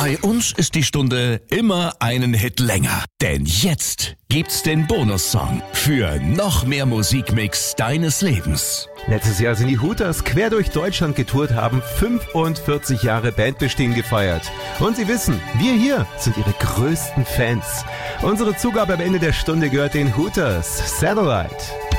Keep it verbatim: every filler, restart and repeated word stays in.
Bei uns ist die Stunde immer einen Hit länger. Denn jetzt gibt's den Bonussong für noch mehr Musikmix deines Lebens. Letztes Jahr sind die Hooters quer durch Deutschland getourt, haben fünfundvierzig Jahre Bandbestehen gefeiert. Und Sie wissen, wir hier sind Ihre größten Fans. Unsere Zugabe am Ende der Stunde gehört den Hooters. Satellite.